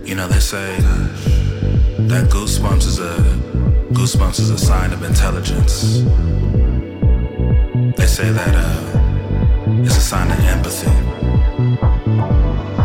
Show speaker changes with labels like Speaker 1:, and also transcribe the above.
Speaker 1: You know, they say that goosebumps is a sign of intelligence. They say that it's a sign of empathy.